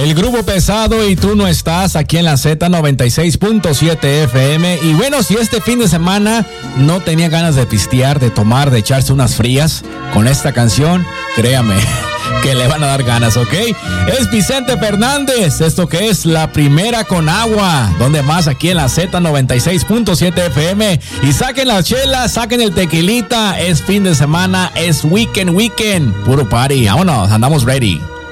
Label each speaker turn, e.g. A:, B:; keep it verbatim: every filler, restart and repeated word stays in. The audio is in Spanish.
A: El Grupo Pesado y Tú No Estás aquí en la Z noventa y seis punto siete F M. Y bueno, si este fin de semana no tenía ganas de pistear, de tomar, de echarse unas frías, con esta canción, créame que le van a dar ganas, ¿ok? Es Vicente Fernández, esto que es La Primera con Agua. ¿Dónde más? Aquí en la Z noventa y seis punto siete F M. Y saquen las chelas, saquen el tequilita. Es fin de semana, es weekend, weekend. Puro party. Vámonos, andamos ready.